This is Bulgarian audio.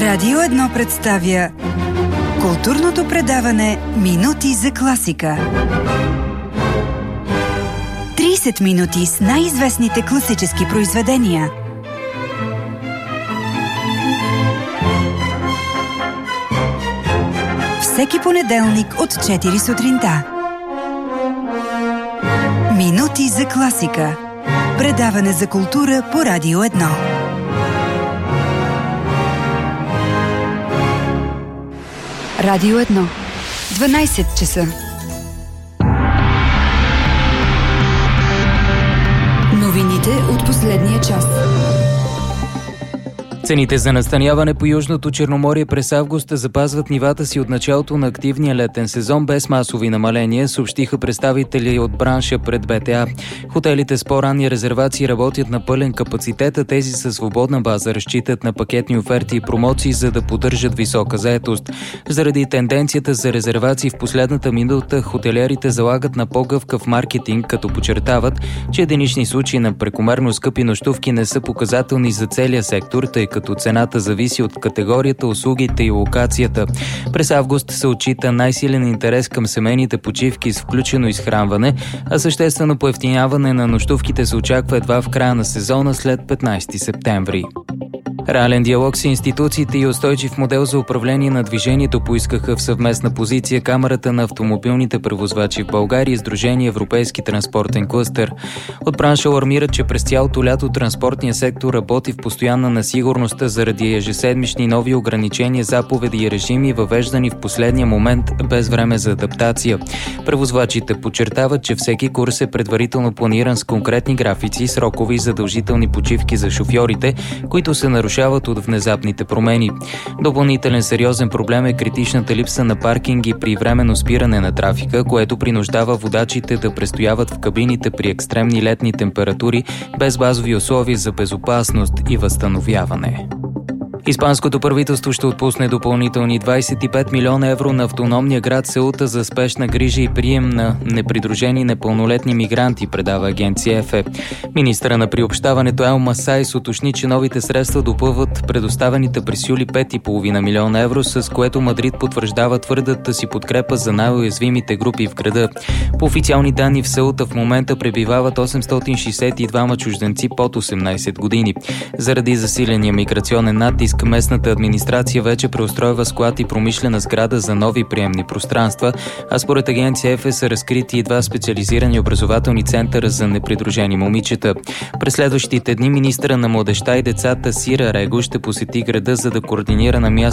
Радио 1 представя културното предаване "Минути за класика". 30 минути с най-известните класически произведения. Всеки понеделник от 4 сутринта. "Минути за класика". Предаване за култура по Радио 1. Радио 1. 12 часа. Новините от последния час. Цените за настаняване по Южното Черноморие през август запазват нивата си от началото на активния летен сезон без масови намаления, съобщиха представители от бранша пред БТА. Хотелите с по-ранни резервации работят на пълен капацитет, а тези със свободна база разчитат на пакетни оферти и промоции, за да поддържат висока заетост. Заради тенденцията за резервации в последната минута, хотелиерите залагат на по-гъвкав маркетинг, като подчертават, че единични случаи на прекомерно скъпи нощувки не са показателни за целия сектор, тъй като цената зависи от категорията, услугите и локацията. През август се отчита най-силен интерес към семейните почивки с включено изхранване, а съществено поевтиняване на нощувките се очаква едва в края на сезона след 15 септември. Реален диалог с институциите и устойчив модел за управление на движението поискаха в съвместна позиция Камарата на автомобилните превозвачи в България и Сдружение Европейски транспортен клъстер. От бранша алармират, че през цялото лято транспортния сектор работи в постоянна несигурност заради ежеседмични нови ограничения, заповеди и режими, въвеждани в последния момент без време за адаптация. Превозвачите подчертават, че всеки курс е предварително планиран с конкретни графици, срокове и задължителни почивки за шофьорите, които се нарушават от внезапните промени. Допълнителен сериозен проблем е критичната липса на паркинги при временно спиране на трафика, което принуждава водачите да престояват в кабините при екстремни летни температури без базови условия за безопасност и възстановяване. Испанското правителство ще отпусне допълнителни 25 милиона евро на автономния град Сеута за спешна грижа и прием на непридружени непълнолетни мигранти, предава агенция ЕФЕ. Министъра на приобщаването Елма Сайс уточни, че новите средства допълват предоставените през юли 5,5 милиона евро, с което Мадрид потвърждава твърдата си подкрепа за най-уязвимите групи в града. По официални данни в Сеута в момента пребивават 862 чужденци под 18 години. Заради засиления миграционен натиск, местната администрация вече преустройва склад и промишлена сграда за нови приемни пространства, а според агенция ЕФЕ са разкрити и 2 специализирани образователни центъра за непридружени момичета. През следващите дни министъра на младежта и децата Сира Рего ще посети града, за да координира на място